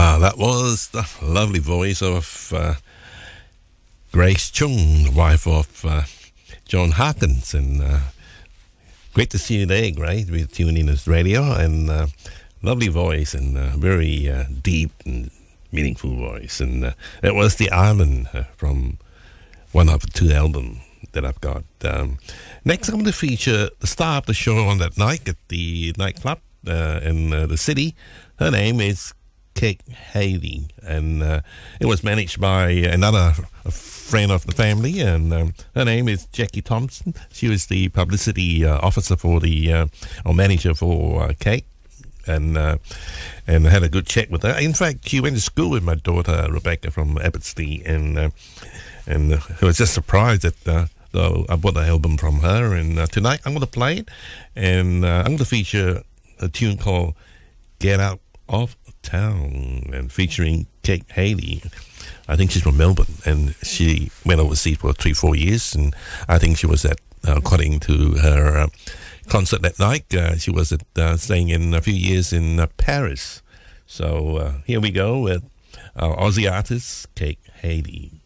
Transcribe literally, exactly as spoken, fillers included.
Ah, that was the lovely voice of uh, Grace Chung, the wife of uh, John Harkins. And uh, great to see you there, Grace. We tune in this radio, and uh, lovely voice, and uh, very uh, deep and meaningful voice. And uh, it was The Island uh, from one of the two albums that I've got. Um, next, I'm going to feature the star of the show on that night at the nightclub uh, in uh, the city. Her name is Kate Haley, and uh, it was managed by another a friend of the family, and um, her name is Jackie Thompson. She was the publicity uh, officer for the, uh, or manager for uh, Kate, and uh, and I had a good chat with her. In fact, she went to school with my daughter Rebecca from Abbotsford, and uh, and uh, I was just surprised that uh, though I bought the album from her, and uh, tonight I'm going to play it, and uh, I'm going to feature a tune called Get Out of Town, and featuring Kate Haley. I think she's from Melbourne, and she went overseas for three, four years, and I think she was at, uh, according to her uh, concert that night, uh, she was at, uh, staying in a few years in uh, Paris. So uh, here we go with our Aussie artist, Kate Haley.